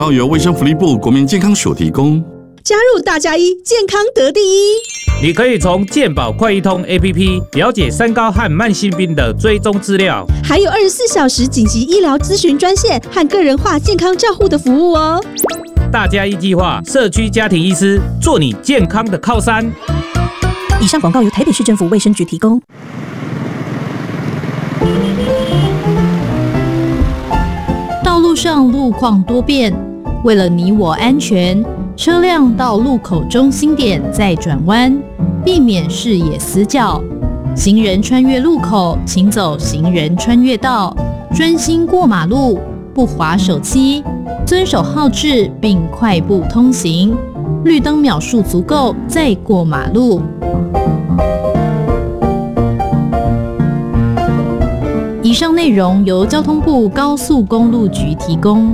报由卫生福利部国民健康署提供。 加入大家一，健康得第一。 你可以从健保快易通 APP 了解三高和慢性病的追踪资料， 还有24小时紧急医疗咨询专线和个人化健康照护的服务哦。 大家一计划，社区家庭医师做你健康的靠山。 以上广告由台北市政府卫生局提供。 道路上路况多变，为了你我安全，车辆到路口中心点再转弯，避免视野死角。行人穿越路口，请走行人穿越道，专心过马路，不滑手机，遵守号志并快步通行。绿灯秒数足够再过马路。以上内容由交通部高速公路局提供。